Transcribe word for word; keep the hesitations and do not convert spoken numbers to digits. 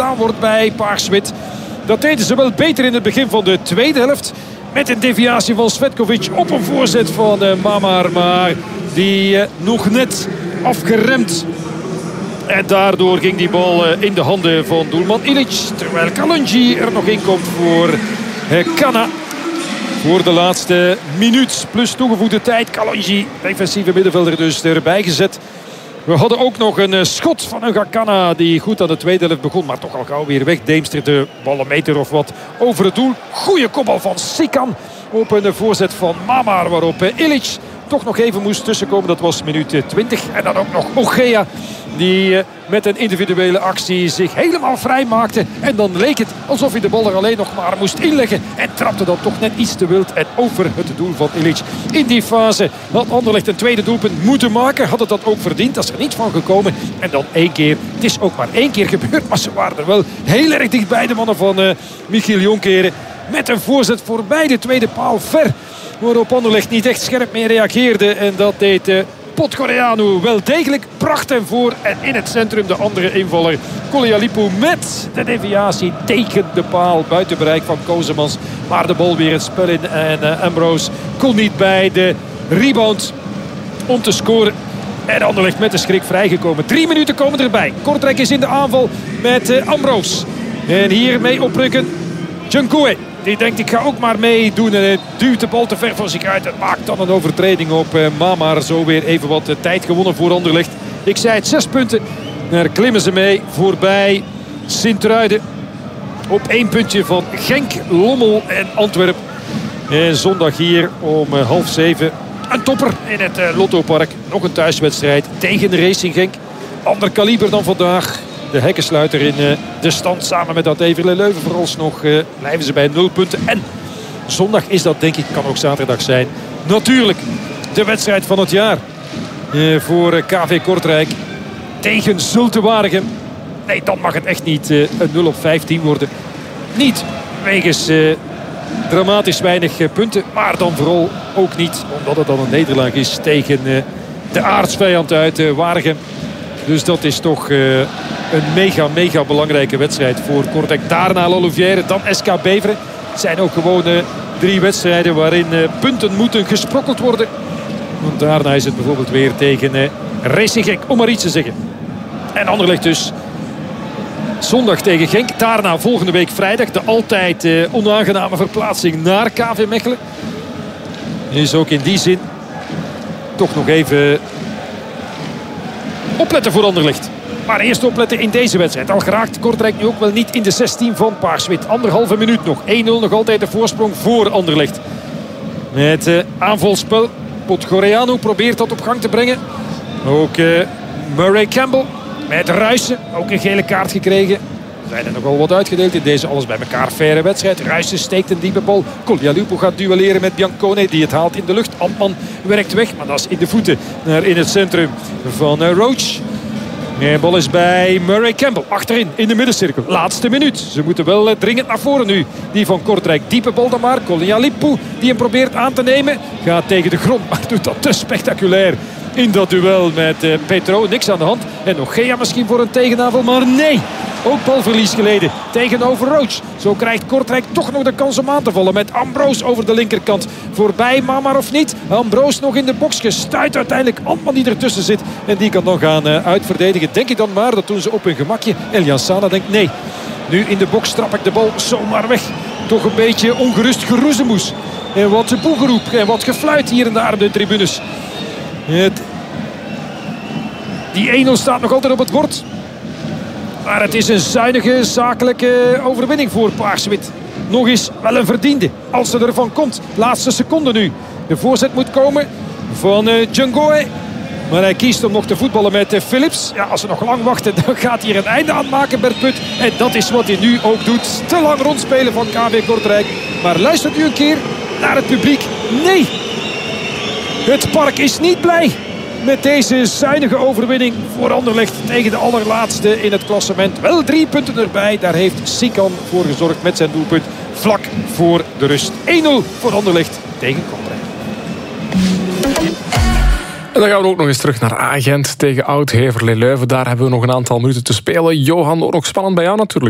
gedaan wordt bij Paars-Wit. Dat deden ze wel beter in het begin van de tweede helft. Met een deviatie van Svetkovic op een voorzet van uh, Mamar. Maar die uh, nog net afgeremd. En daardoor ging die bal uh, in de handen van doelman Ilic. Terwijl Kalonji er nog in komt voor uh, Kana. Voor de laatste minuut plus toegevoegde tijd. Kalonji, defensieve middenvelder, dus erbij gezet. We hadden ook nog een uh, schot van een Gakana die goed aan de tweede helft begon. Maar toch al gauw weer weg. Deemster de bal een meter of wat over het doel. Goeie kopbal van Sikan op een voorzet van Mamar. Waarop uh, Ilic toch nog even moest tussenkomen. Dat was minuut twintig. En dan ook nog Ogea. Die uh, met een individuele actie zich helemaal vrij maakte. En dan leek het alsof hij de bal er alleen nog maar moest inleggen. En trapte dan toch net iets te wild en over het doel van Ilic. In die fase had Anderlecht een tweede doelpunt moeten maken. Had het dat ook verdiend. Dat is er niet van gekomen. En dan één keer. Het is ook maar één keer gebeurd. Maar ze waren er wel heel erg dichtbij, de mannen van uh, Michiel Jonkeren. Met een voorzet voorbij de tweede paal ver. Waarop Anderlecht niet echt scherp mee reageerde. En dat deed uh, Podgorianu wel degelijk. Bracht hem voor. En in het centrum de andere invaller Kolialipu met de deviatie tegen de paal. Buiten bereik van Kozemans. Maar de bal weer het spel in. En uh, Ambrose kon niet bij de rebound om te scoren. En Anderlecht met de schrik vrijgekomen. Drie minuten komen erbij. Kortrijk is in de aanval met uh, Ambrose. En hiermee oprukken Djankoe. Die denkt, ik ga ook maar meedoen. En duwt de bal te ver van zich uit. En maakt dan een overtreding op uh, Mamar. Zo weer even wat uh, tijd gewonnen voor Anderlecht. Ik zei het, zes punten. Daar klimmen ze mee voorbij Sint-Truiden. Op één puntje van Genk, Lommel en Antwerp. En zondag hier om uh, half zeven. Een topper in het uh, Lottopark. Nog een thuiswedstrijd tegen de Racing Genk. Ander kaliber dan vandaag. De hekkensluiter in uh, de stand samen met dat Heverlee Leuven. Vooralsnog uh, blijven ze bij nul punten. En zondag is dat, denk ik, kan ook zaterdag zijn. Natuurlijk de wedstrijd van het jaar. Uh, voor uh, K V Kortrijk tegen Zulte Waregem. Nee, dan mag het echt niet uh, een nul op vijftien worden. Niet wegens uh, dramatisch weinig uh, punten. Maar dan vooral ook niet omdat het dan een nederlaag is tegen uh, de aardsvijand uit uh, Waregem. Dus dat is toch uh, een mega, mega belangrijke wedstrijd voor Kortrijk. Daarna Lollivière, dan S K Beveren. Het zijn ook gewoon uh, drie wedstrijden waarin uh, punten moeten gesprokkeld worden. Want daarna is het bijvoorbeeld weer tegen uh, Racing Genk, om maar iets te zeggen. En Anderlecht dus zondag tegen Genk. Daarna volgende week vrijdag de altijd uh, onaangename verplaatsing naar K V Mechelen. Is ook in die zin toch nog even opletten voor Anderlecht. Maar eerst opletten in deze wedstrijd. Al geraakt Kortrijk nu ook wel niet in de zestien van Paars-Wit. Anderhalve minuut nog. één nul nog altijd de voorsprong voor Anderlecht. Met uh, aanvalspel. Podgorianu probeert dat op gang te brengen. Ook uh, Murray Campbell met Ruijsen. Ook een gele kaart gekregen. Er zijn er nog wel wat uitgedeeld in deze alles bij elkaar faire wedstrijd. Ruijsen steekt een diepe bal. Kolialipu gaat duelleren met Biancone die het haalt in de lucht. Antman werkt weg, maar dat is in de voeten naar in het centrum van uh, Roach. De bal is bij Murray Campbell. Achterin in de middencirkel. Laatste minuut. Ze moeten wel uh, dringend naar voren nu. Die van Kortrijk. Diepe bal dan maar. Kolialipu die hem probeert aan te nemen. Gaat tegen de grond, maar doet dat te spectaculair. In dat duel met uh, Petro. Niks aan de hand. En nog Gea misschien voor een tegenaanval. Maar nee. Ook balverlies geleden tegenover Roach. Zo krijgt Kortrijk toch nog de kans om aan te vallen. Met Ambrose over de linkerkant. Voorbij Mamar of niet. Ambrose nog in de box. Gestuit uiteindelijk Antman die ertussen zit. En die kan dan gaan uh, uitverdedigen. Denk ik dan maar. Dat doen ze op hun gemakje. Elian Sana denkt nee. Nu in de box trap ik de bal zomaar weg. Toch een beetje ongerust geroezemoes. En wat boegeroep. En wat gefluit hier en daar op de tribunes. Het... Die één nul staat nog altijd op het bord. Maar het is een zuinige, zakelijke overwinning voor Paars-Wit. Nog eens wel een verdiende. Als ze ervan komt. Laatste seconde nu. De voorzet moet komen van uh, Djangoe. Maar hij kiest om nog te voetballen met uh, Philips. Ja, als ze nog lang wachten, dan gaat hij er een einde aan maken, Bert Put. En dat is wat hij nu ook doet. Te lang rondspelen van K V Kortrijk. Maar luistert u een keer naar het publiek. Nee. Het park is niet blij met deze zuinige overwinning voor Anderlecht tegen de allerlaatste in het klassement. Wel drie punten erbij. Daar heeft Sikan voor gezorgd met zijn doelpunt vlak voor de rust. één nul voor Anderlecht tegen Kortrijk. En dan gaan we ook nog eens terug naar Agent tegen Oud Heverlee Leuven. Daar hebben we nog een aantal minuten te spelen. Johan, ook nog spannend bij jou natuurlijk.